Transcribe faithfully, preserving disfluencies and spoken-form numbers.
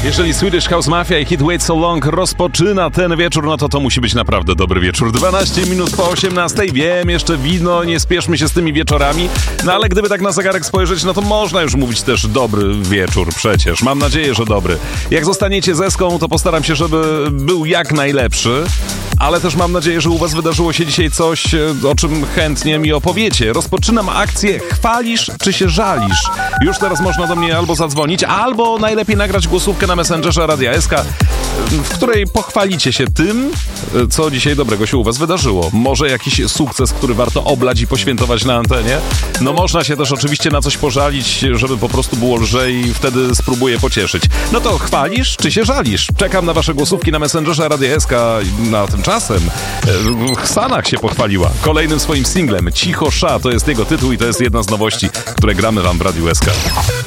Jeżeli Swedish House Mafia i hit Wait So Long rozpoczyna ten wieczór, no to to musi być naprawdę dobry wieczór. dwanaście minut po osiemnastej. Wiem, jeszcze wino, nie spieszmy się z tymi wieczorami. No ale gdyby tak na zegarek spojrzeć, no to można już mówić też dobry wieczór przecież. Mam nadzieję, że dobry. Jak zostaniecie z Eską, to postaram się, żeby był jak najlepszy. Ale też mam nadzieję, że u was wydarzyło się dzisiaj coś, o czym chętnie mi opowiecie. Rozpoczynam akcję Chwalisz czy się żalisz? Już teraz można do mnie albo zadzwonić, albo najlepiej nagrać głosówkę na Messengerze Radia S K, w której pochwalicie się tym, co dzisiaj dobrego się u was wydarzyło. Może jakiś sukces, który warto oblać i poświętować na antenie. No można się też oczywiście na coś pożalić, żeby po prostu było lżej i wtedy spróbuję pocieszyć. No to chwalisz czy się żalisz? Czekam na wasze głosówki na Messengerze Radia S K. Na tymczasem Sanach się pochwaliła kolejnym swoim singlem. Cicho Sza to jest jego tytuł i to jest jedna z nowości, które gramy wam w Radiu S K.